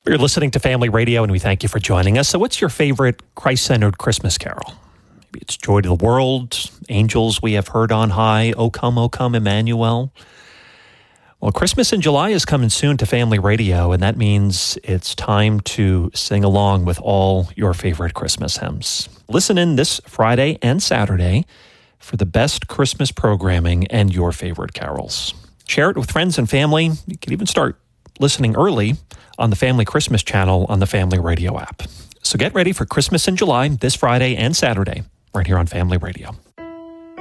You're listening to Family Radio, and we thank you for joining us. So what's your favorite Christ-centered Christmas carol? Maybe it's Joy to the World, Angels We Have Heard on High, O Come, Emmanuel. Well, Christmas in July is coming soon to Family Radio, and that means it's time to sing along with all your favorite Christmas hymns. Listen in this Friday and Saturday for the best Christmas programming and your favorite carols. Share it with friends and family. You can even start listening early on the Family Christmas channel on the Family Radio app. So get ready for Christmas in July this Friday and Saturday right here on Family Radio.